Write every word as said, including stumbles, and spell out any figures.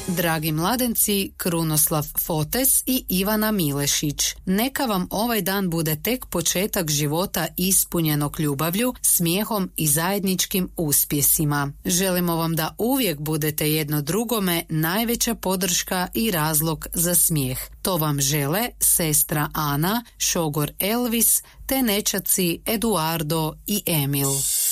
Dragi mladenci, Krunoslav Fotes i Ivana Milešić, neka vam ovaj dan bude tek početak života ispunjenog ljubavlju, smijehom i zajedničkim uspjesima. Želimo vam da uvijek budete jedno drugome najveća podrška i razlog za smijeh. To vam žele sestra Ana, šogor Elvis te nećaci Eduardo i Emil.